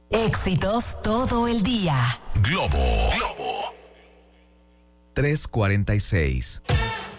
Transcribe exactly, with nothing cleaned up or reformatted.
Éxitos todo el día. Globo. Globo. tres cuarenta y seis.